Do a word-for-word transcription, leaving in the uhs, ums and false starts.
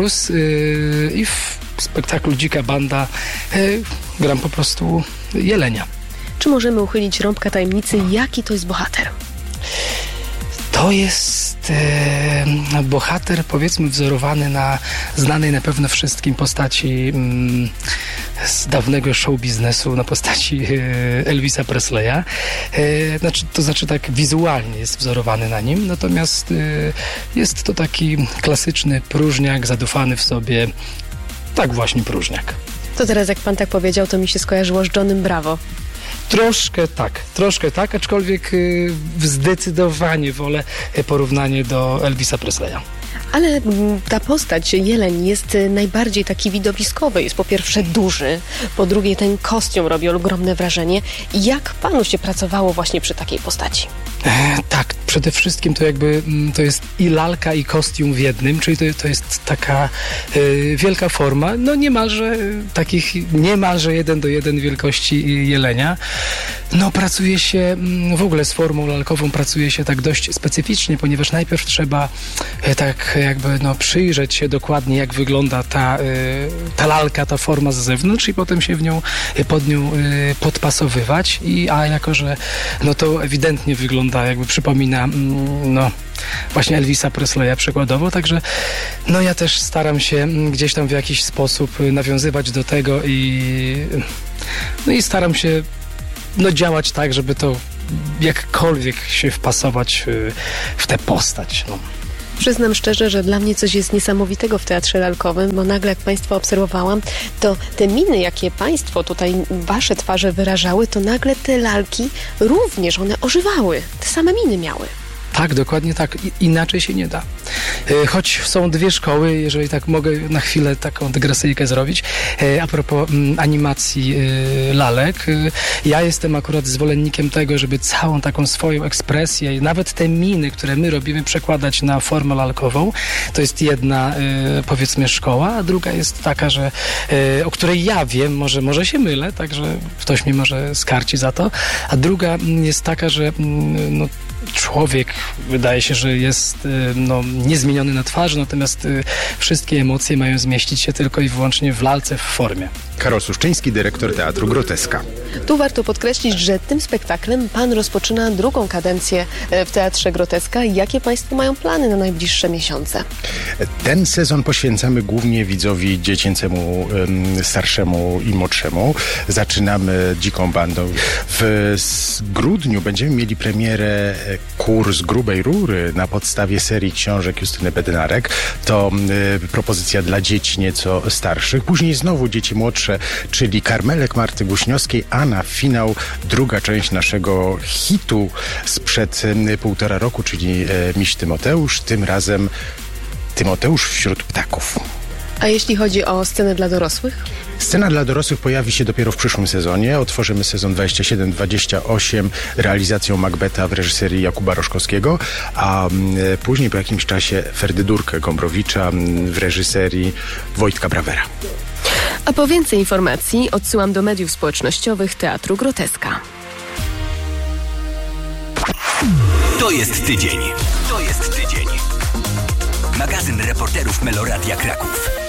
I w spektaklu Dzika Banda gram po prostu jelenia. Czy możemy uchylić rąbka tajemnicy, jaki to jest bohater? To jest e, bohater, powiedzmy, wzorowany na znanej na pewno wszystkim postaci mm, z dawnego show biznesu, na postaci e, Elvisa Presleya. E, znaczy, to znaczy tak wizualnie jest wzorowany na nim, natomiast e, jest to taki klasyczny próżniak, zadufany w sobie, tak właśnie próżniak. To teraz jak pan tak powiedział, to mi się skojarzyło z Johnem Bravo. Troszkę tak, troszkę tak, aczkolwiek y, zdecydowanie wolę porównanie do Elvisa Presleya. Ale ta postać, jeleń, jest najbardziej taki widowiskowy. Jest po pierwsze duży, po drugie ten kostium robi ogromne wrażenie. Jak panu się pracowało właśnie przy takiej postaci? E, tak, przede wszystkim to jakby to jest i lalka, i kostium w jednym, czyli to, to jest taka e, wielka forma, no niemalże takich, niemalże jeden do jeden wielkości jelenia. No pracuje się w ogóle z formą lalkową, pracuje się tak dość specyficznie, ponieważ najpierw trzeba e, tak jakby no przyjrzeć się dokładnie, jak wygląda ta, e, ta lalka, ta forma z zewnątrz i potem się w nią, pod nią e, podpasowywać. I, a jako, że no to ewidentnie wygląda, jakby przypomina no właśnie Elvisa Presleya przykładowo, także no ja też staram się gdzieś tam w jakiś sposób nawiązywać do tego i no i staram się no działać tak, żeby to jakkolwiek się wpasować w tę postać. No. Przyznam szczerze, że dla mnie coś jest niesamowitego w teatrze lalkowym, bo nagle jak Państwa obserwowałam, to te miny, jakie Państwo tutaj, Wasze twarze wyrażały, to nagle te lalki również, one ożywały. Te same miny miały. Tak, dokładnie tak. I, inaczej się nie da. E, choć są dwie szkoły, jeżeli tak mogę na chwilę taką dygresyjkę zrobić, e, a propos m, animacji e, lalek. E, ja jestem akurat zwolennikiem tego, żeby całą taką swoją ekspresję i nawet te miny, które my robimy, przekładać na formę lalkową. To jest jedna, e, powiedzmy, szkoła, a druga jest taka, że e, o której ja wiem, może, może się mylę, także ktoś mnie może skarci za to, a druga jest taka, że m, no, człowiek wydaje się, że jest no, niezmieniony na twarzy, natomiast y, wszystkie emocje mają zmieścić się tylko i wyłącznie w lalce, w formie. Karol Suszczyński, dyrektor Teatru Groteska. Tu warto podkreślić, że tym spektaklem pan rozpoczyna drugą kadencję w Teatrze Groteska. Jakie państwo mają plany na najbliższe miesiące? Ten sezon poświęcamy głównie widzowi dziecięcemu, starszemu i młodszemu. Zaczynamy Dziką Bandą. W grudniu będziemy mieli premierę Kurs grubej rury na podstawie serii książek Justyny Bednarek. To y, propozycja dla dzieci nieco starszych. Później znowu dzieci młodsze, czyli Karmelek Marty Guśniowskiej, a na finał druga część naszego hitu sprzed y, półtora roku, czyli y, Miś Tymoteusz. Tym razem Tymoteusz wśród ptaków. A jeśli chodzi o scenę dla dorosłych? Scena dla dorosłych pojawi się dopiero w przyszłym sezonie. Otworzymy sezon dwadzieścia siedem dwadzieścia osiem realizacją Macbeta w reżyserii Jakuba Roszkowskiego, a y, później po jakimś czasie Ferdydurkę Gombrowicza y, w reżyserii Wojtka Brawera. A po więcej informacji odsyłam do mediów społecznościowych Teatru Groteska. To jest tydzień. To jest tydzień. Magazyn reporterów Meloradia Kraków.